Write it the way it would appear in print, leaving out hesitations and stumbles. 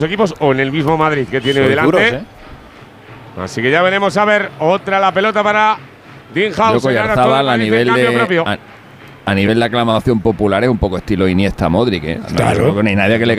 equipos o en el mismo Madrid que tiene Soy delante. duros, Así que ya veremos a ver otra la pelota para Dean House. Oyarzabal a nivel de aclamación popular es un poco estilo Iniesta Modric, ¿eh? Claro. No hay nadie que le